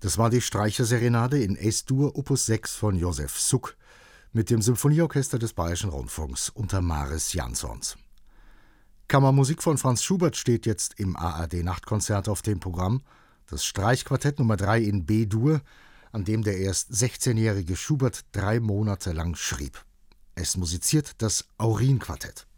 Das war die Streicherserenade in Es-Dur Opus 6 von Josef Suk mit dem Symphonieorchester des Bayerischen Rundfunks unter Maris Jansons. Kammermusik von Franz Schubert steht jetzt im ARD-Nachtkonzert auf dem Programm. Das Streichquartett Nummer 3 in B-Dur, an dem der erst 16-jährige Schubert 3 Monate lang schrieb. Es musiziert das Aurin-Quartett.